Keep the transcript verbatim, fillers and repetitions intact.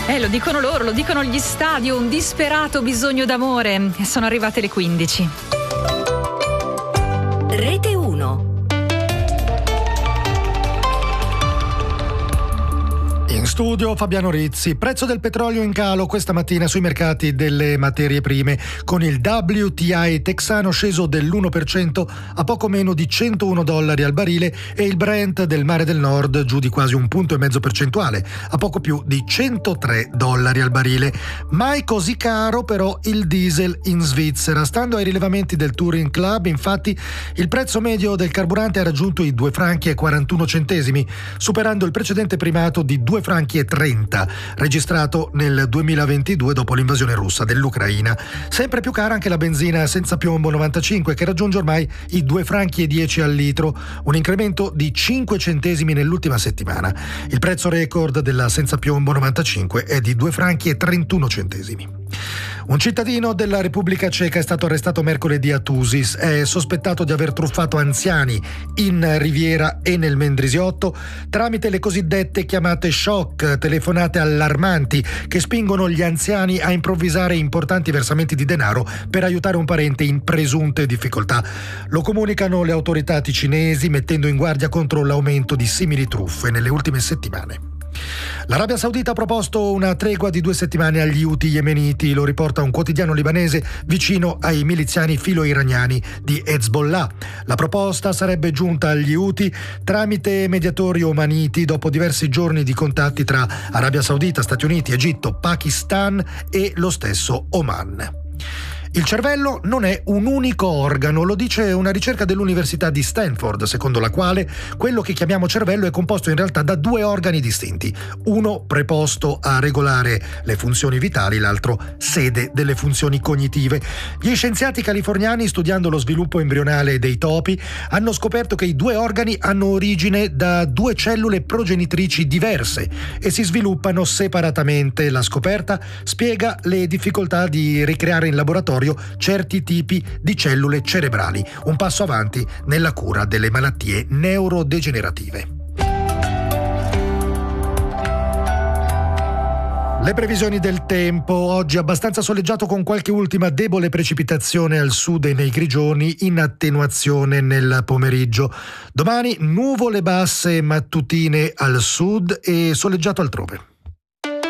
Eh, lo dicono loro, lo dicono gli stadio, un disperato bisogno d'amore. Sono arrivate le quindici. Rete uno. In studio Fabiano Rizzi. Prezzo del petrolio in calo questa mattina sui mercati delle materie prime, con il W T I texano sceso dell'uno per cento a poco meno di centouno dollari al barile e il Brent del Mare del Nord giù di quasi un punto e mezzo percentuale a poco più di centotré dollari al barile. Mai così caro però il diesel in Svizzera. Stando ai rilevamenti del Touring Club, infatti, il prezzo medio del carburante ha raggiunto i due franchi e quarantuno centesimi, superando il precedente primato di due franchi e trenta, registrato nel duemilaventidue dopo l'invasione russa dell'Ucraina. Sempre più cara anche la benzina senza piombo novantacinque, che raggiunge ormai i due franchi e dieci al litro, un incremento di cinque centesimi nell'ultima settimana. Il prezzo record della senza piombo novantacinque è di due franchi e trentuno centesimi. Un cittadino della Repubblica Ceca è stato arrestato mercoledì a Tusis. È sospettato di aver truffato anziani in Riviera e nel Mendrisiotto tramite le cosiddette chiamate shock, telefonate allarmanti che spingono gli anziani a improvvisare importanti versamenti di denaro per aiutare un parente in presunte difficoltà. Lo comunicano le autorità ticinesi, mettendo in guardia contro l'aumento di simili truffe nelle ultime settimane. L'Arabia Saudita ha proposto una tregua di due settimane agli Houthi yemeniti, lo riporta un quotidiano libanese vicino ai miliziani filo-iraniani di Hezbollah. La proposta sarebbe giunta agli Houthi tramite mediatori omaniti dopo diversi giorni di contatti tra Arabia Saudita, Stati Uniti, Egitto, Pakistan e lo stesso Oman. Il cervello non è un unico organo, lo dice una ricerca dell'Università di Stanford, secondo la quale quello che chiamiamo cervello è composto in realtà da due organi distinti, uno preposto a regolare le funzioni vitali, l'altro sede delle funzioni cognitive. Gli scienziati californiani, studiando lo sviluppo embrionale dei topi, hanno scoperto che i due organi hanno origine da due cellule progenitrici diverse e si sviluppano separatamente. La scoperta spiega le difficoltà di ricreare in laboratorio certi tipi di cellule cerebrali, un passo avanti nella cura delle malattie neurodegenerative. Le previsioni del tempo: oggi abbastanza soleggiato con qualche ultima debole precipitazione al sud e nei Grigioni, in attenuazione nel pomeriggio. Domani nuvole basse mattutine al sud e soleggiato altrove.